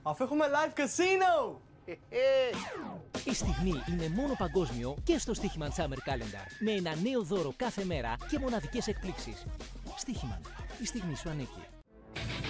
Αφού έχουμε live casino! Η στιγμή είναι μόνο παγκόσμιο και στο Στοίχημαν Summer Calendar. Με ένα νέο δώρο κάθε μέρα και μοναδικές εκπλήξεις. Στοίχημαν. Η στιγμή σου ανήκει.